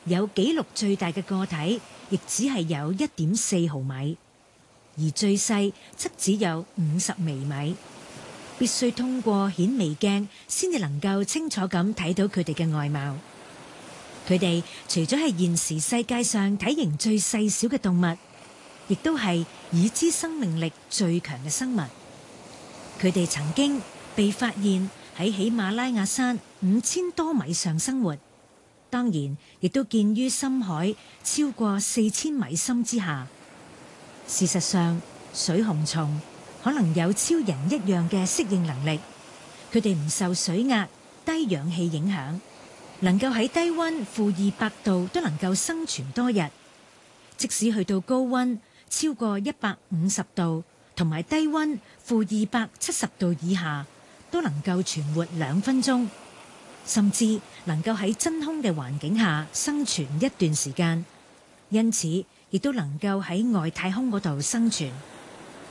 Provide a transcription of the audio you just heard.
有紀錄最大嘅個體亦只係有1.4毫米，而最細則只有50微米。必須通過顯微鏡先至能夠清楚咁睇到佢哋嘅外貌。佢哋除咗係現時世界上體型最細小嘅動物，亦都係已知生命力最強嘅生物。佢哋曾經被發現喺喜馬拉雅山5000多米上生活，當然亦都見於深海超過4000米深之下。事實上，水熊蟲可能有超人一樣嘅適應能力，佢哋唔受水壓、低氧氣影響，能夠喺低溫-200度都能夠生存多日。即使去到高溫超過150度同埋低溫-270度以下，都能夠存活2分鐘，甚至能夠喺真空嘅環境下生存一段時間，因此亦都能夠喺外太空嗰度生存。